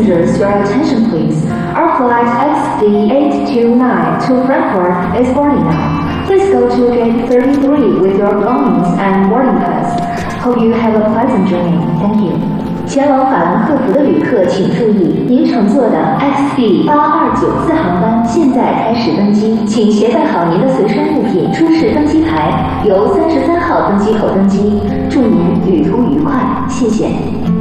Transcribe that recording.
passengers, your attention please. Our flight XD829 to Frankfurt is boarding now. Please go to gate 33 with your belongings and boarding pass. Hope you have a pleasant journey. Thank you. 前往法兰克福的旅客请注意，您乘坐的 XD8294航班现在开始登机，请携带好您的随身物品，出示登机牌，由33号登机口登机。祝您旅途愉快，谢谢。